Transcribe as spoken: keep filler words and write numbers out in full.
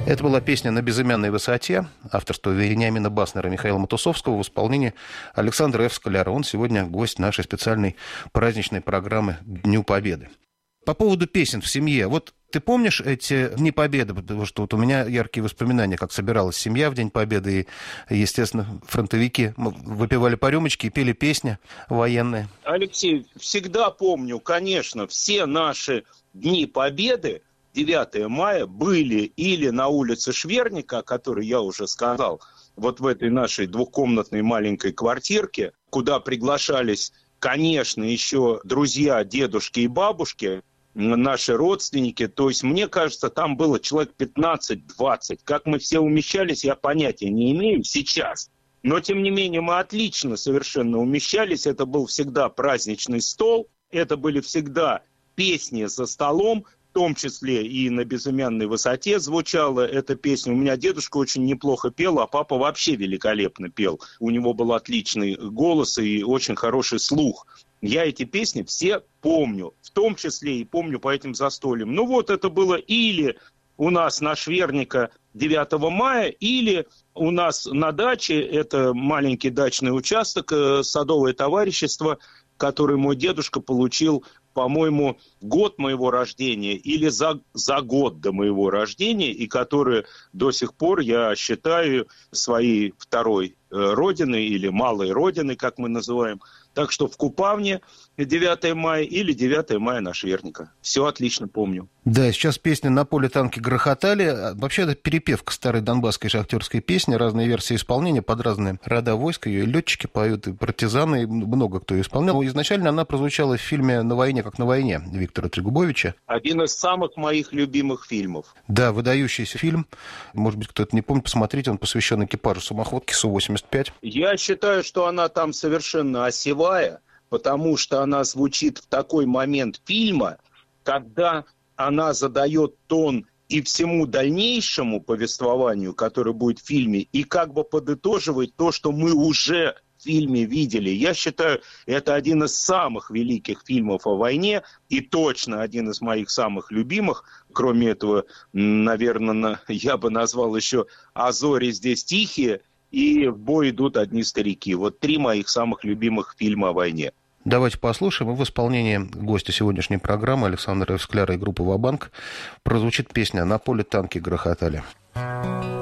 Это была песня «На безымянной высоте», авторства Вениамина Баснера и Михаила Матусовского в исполнении Александра Ф. Скляра. Он сегодня гость нашей специальной праздничной программы к Дню Победы. По поводу песен в семье. Вот ты помнишь эти Дни Победы? Потому что вот у меня яркие воспоминания, как собиралась семья в День Победы. И, естественно, фронтовики выпивали по рюмочке и пели песни военные. Алексей, всегда помню, конечно, все наши Дни Победы, девятое мая, были или на улице Шверника, о которой я уже сказал, вот в этой нашей двухкомнатной маленькой квартирке, куда приглашались, конечно, еще друзья, дедушки и бабушки, наши родственники. То есть, мне кажется, там было человек пятнадцать-двадцать. Как мы все умещались, я понятия не имею сейчас. Но, тем не менее, мы отлично совершенно умещались. Это был всегда праздничный стол. Это были всегда песни за столом. В том числе и на «Безымянной высоте» звучала эта песня. У меня дедушка очень неплохо пел, а папа вообще великолепно пел. У него был отличный голос и очень хороший слух. Я эти песни все помню, в том числе и помню по этим застольям. Ну вот это было или у нас на Шверника девятого мая, или у нас на даче, это маленький дачный участок, садовое товарищество, который мой дедушка получил, по-моему, год моего рождения или за, за год до моего рождения, и которые до сих пор я считаю своей второй родиной или малой родиной, как мы называем. Так что в Купавне девятое мая или девятое мая на Шверника. Все отлично помню. Да, сейчас песня «На поле танки грохотали». Вообще, это перепевка старой донбасской шахтерской песни, разные версии исполнения под разные рода войск. Ее и летчики поют, и партизаны, и много кто ее исполнял. Но изначально она прозвучала в фильме «На войне, как на войне» Виктора Трегубовича. Один из самых моих любимых фильмов. Да, выдающийся фильм. Может быть, кто-то не помнит, посмотрите, он посвящен экипажу самоходки Су восемьдесят пять. Я считаю, что она там совершенно осевая, потому что она звучит в такой момент фильма, когда она задает тон и всему дальнейшему повествованию, которое будет в фильме, и как бы подытоживает то, что мы уже в фильме видели. Я считаю, это один из самых великих фильмов о войне, и точно один из моих самых любимых. Кроме этого, наверное, я бы назвал еще «А зори здесь тихие» и «В бой идут одни старики». Вот три моих самых любимых фильма о войне. Давайте послушаем. В исполнении гостя сегодняшней программы Александра Ф. Скляра и группы «Ва-банк» прозвучит песня «На поле танки грохотали».